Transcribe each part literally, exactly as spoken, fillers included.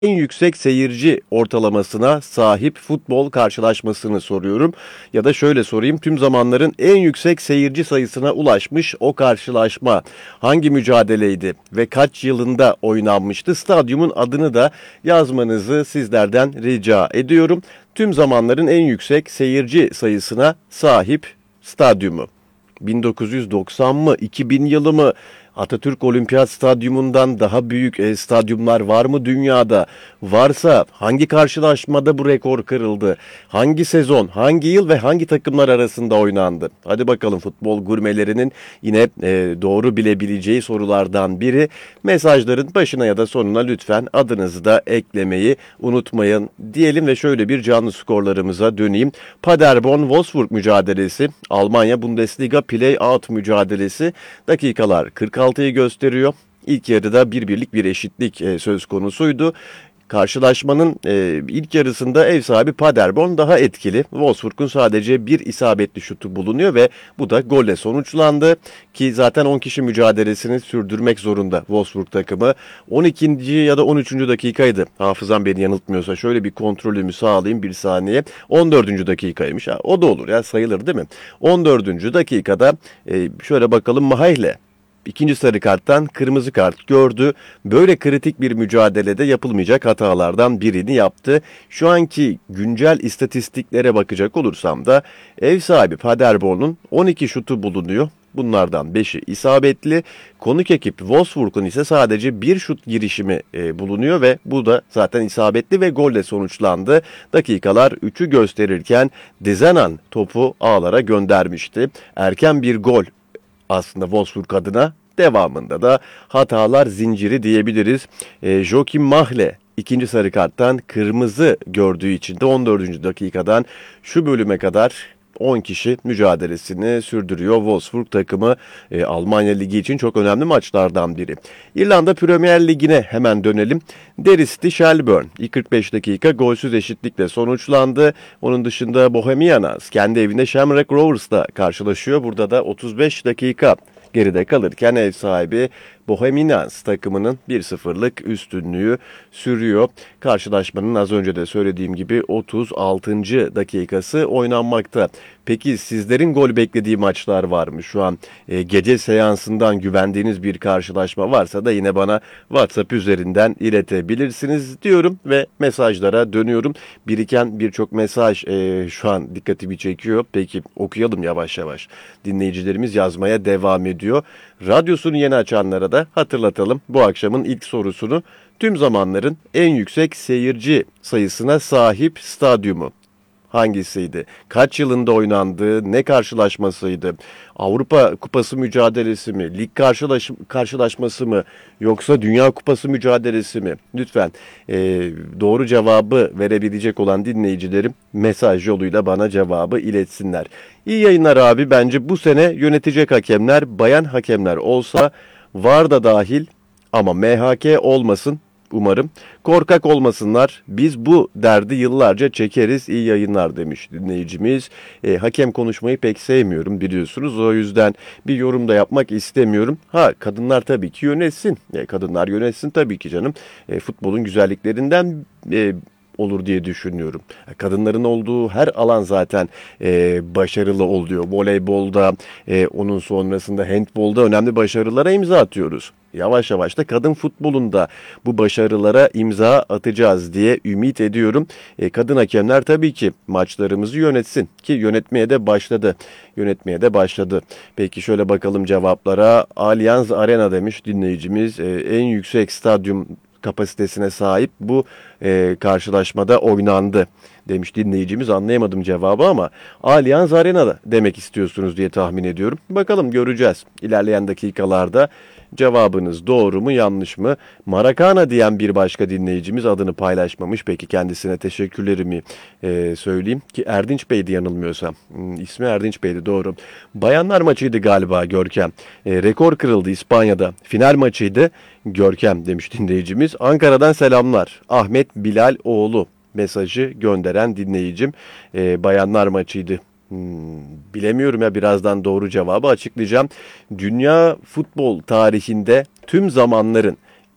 en yüksek seyirci ortalamasına sahip futbol karşılaşmasını soruyorum. Ya da şöyle sorayım, tüm zamanların en yüksek seyirci sayısına ulaşmış o karşılaşma hangi mücadeleydi ve kaç yılında oynanmıştı? Stadyumun adını da yazmanızı sizlerden rica ediyorum. Tüm zamanların en yüksek seyirci sayısına sahip stadyumu. bin dokuz yüz doksan mı, iki bin yılı mı? Atatürk Olimpiyat Stadyumundan daha büyük e, stadyumlar var mı dünyada? Varsa hangi karşılaşmada bu rekor kırıldı? Hangi sezon, hangi yıl ve hangi takımlar arasında oynandı? Hadi bakalım, futbol gurmelerinin yine e, doğru bilebileceği sorulardan biri. Mesajların başına ya da sonuna lütfen adınızı da eklemeyi unutmayın diyelim ve şöyle bir canlı skorlarımıza döneyim. Paderborn-Wolfsburg mücadelesi, Almanya Bundesliga Play-Out mücadelesi, dakikalar kırk altıyı gösteriyor. İlk yarıda bir birlik bir eşitlik e, söz konusuydu. Karşılaşmanın e, ilk yarısında ev sahibi Paderborn daha etkili. Wolfsburg'un sadece bir isabetli şutu bulunuyor ve bu da golle sonuçlandı. Ki zaten on kişi mücadelesini sürdürmek zorunda Wolfsburg takımı. on ikinci ya da on üçüncü dakikaydı. Hafızam beni yanıltmıyorsa şöyle bir kontrolümü sağlayayım bir saniye. on dördüncü dakikaymış. Ha, o da olur ya, sayılır değil mi? on dördüncü dakikada e, şöyle bakalım, Mahayle İkinci sarı karttan kırmızı kart gördü. Böyle kritik bir mücadelede yapılmayacak hatalardan birini yaptı. Şu anki güncel istatistiklere bakacak olursam da ev sahibi Paderborn'un on iki şutu bulunuyor. Bunlardan beşi isabetli. Konuk ekip Wolfsburg'un ise sadece bir şut girişimi e, bulunuyor ve bu da zaten isabetli ve golle sonuçlandı. Dakikalar üçü gösterirken Dezenan topu ağlara göndermişti. Erken bir gol aslında Wolfsburg adına, devamında da hatalar zinciri diyebiliriz. E, Joachim Mahle ikinci sarı karttan kırmızı gördüğü için de on dördüncü dakikadan şu bölüme kadar on kişi mücadelesini sürdürüyor. Wolfsburg takımı e, Almanya Ligi için çok önemli maçlardan biri. İrlanda Premier Ligi'ne hemen dönelim. Derristy Shelbourne ilk kırk beş dakika golsüz eşitlikle sonuçlandı. Onun dışında Bohemians kendi evinde Shamrock Rovers'la karşılaşıyor. Burada da otuz beş dakika geride kalırken ev sahibi Bohemians takımının bir sıfırlık üstünlüğü sürüyor. Karşılaşmanın az önce de söylediğim gibi otuz altıncı dakikası oynanmakta. Peki sizlerin gol beklediği maçlar var mı şu an? E, gece seansından güvendiğiniz bir karşılaşma varsa da yine bana WhatsApp üzerinden iletebilirsiniz diyorum ve mesajlara dönüyorum. Biriken birçok mesaj e, şu an dikkatimi çekiyor. Peki okuyalım yavaş yavaş. Dinleyicilerimiz yazmaya devam ediyor. Radyosunu yeni açanlara da hatırlatalım bu akşamın ilk sorusunu. Tüm zamanların en yüksek seyirci sayısına sahip stadyumu hangisiydi? Kaç yılında oynandı? Ne karşılaşmasıydı? Avrupa Kupası mücadelesi mi? Lig karşılaş karşılaşması mı? Yoksa Dünya Kupası mücadelesi mi? Lütfen e, doğru cevabı verebilecek olan dinleyicilerim mesaj yoluyla bana cevabı iletsinler. İyi yayınlar abi. Bence bu sene yönetecek hakemler bayan hakemler olsa, var da dahil, ama M H K olmasın. Umarım. Korkak olmasınlar. Biz bu derdi yıllarca çekeriz. İyi yayınlar demiş dinleyicimiz. E, hakem konuşmayı pek sevmiyorum biliyorsunuz. O yüzden bir yorum da yapmak istemiyorum. Ha, kadınlar tabii ki yönetsin. E, kadınlar yönetsin tabii ki canım. E, futbolun güzelliklerinden e, olur diye düşünüyorum. Kadınların olduğu her alan zaten e, başarılı oluyor. Voleybolda, e, onun sonrasında handbolda önemli başarılara imza atıyoruz. Yavaş yavaş da kadın futbolunda bu başarılara imza atacağız diye ümit ediyorum. E, kadın hakemler tabii ki maçlarımızı yönetsin, ki yönetmeye de başladı. Yönetmeye de başladı. Peki şöyle bakalım cevaplara. Allianz Arena demiş dinleyicimiz. E, en yüksek stadyum kapasitesine sahip bu e, karşılaşmada oynandı demiş dinleyicimiz. Anlayamadım cevabı ama Allianz Arena'da demek istiyorsunuz diye tahmin ediyorum. Bakalım, göreceğiz ilerleyen dakikalarda. Cevabınız doğru mu yanlış mı? Marakana diyen bir başka dinleyicimiz adını paylaşmamış. Peki kendisine teşekkürlerimi e, söyleyeyim. Ki Erdinç Bey'di yanılmıyorsam. Hmm, ismi Erdinç Bey'di, doğru. Bayanlar maçıydı galiba Görkem. E, rekor kırıldı İspanya'da. Final maçıydı Görkem demiş dinleyicimiz. Ankara'dan selamlar. Ahmet Bilal oğlu mesajı gönderen dinleyicim. E, bayanlar maçıydı. Hmm, bilemiyorum ya, birazdan doğru cevabı açıklayacağım. Dünya futbol tarihinde tüm zamanların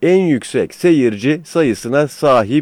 en yüksek seyirci sayısına sahip